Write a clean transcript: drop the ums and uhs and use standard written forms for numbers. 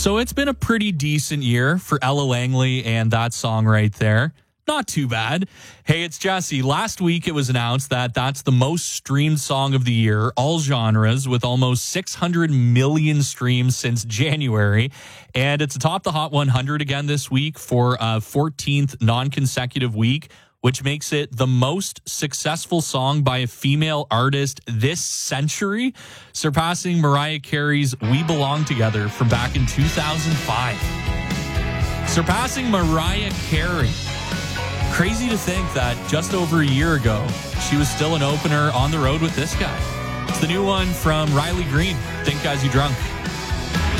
So it's been a pretty decent year for Ella Langley and that song right there. Not too bad. Hey, it's Jesse. Last week it was announced that that's the most streamed song of the year, all genres, with almost 600 million streams since January. And it's atop the Hot 100 again this week for a 14th non-consecutive week, which makes it the most successful song by a female artist this century, surpassing Mariah Carey's We Belong Together from back in 2005. Surpassing Mariah Carey. Crazy to think that just over a year ago, she was still an opener on the road with this guy. It's the new one from Riley Green, Think As You Drunk.